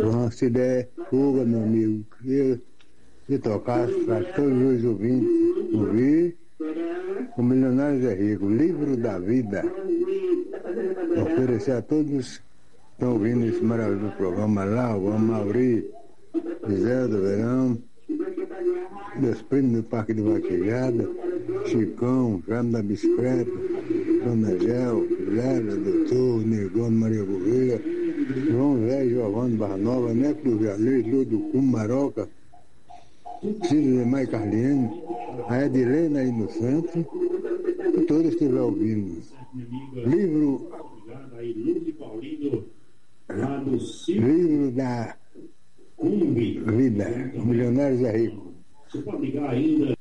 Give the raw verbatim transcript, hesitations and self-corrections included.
Pronto, se der fuga, meu amigo, eu, eu tocar para todos os ouvintes ouvir o Milionários é Rico, livro da vida. Oferecer a todos que estão ouvindo esse maravilhoso programa lá, o Amauri, José do Verão, meus primos do Parque de Vaquejada, Chicão, Jaime da Bicicleta, Dona Gel, Lélia, Doutor, Negão, Maria Gouveia, João Zé, Giovanni Barra Nova, Neto do Vialês, Ludo Cum, Maroca, Cílio Demar e Carliane, a Edilena aí no centro, e todos estiver ouvindo. Livro. Livro da vida. Milionários é Rico. Você pode ligar ainda